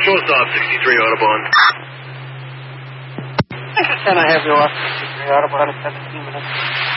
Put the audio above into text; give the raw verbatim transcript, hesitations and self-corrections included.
Post off sixty-three Audubon. And I have you off sixty-three Audubon in seventeen minutes.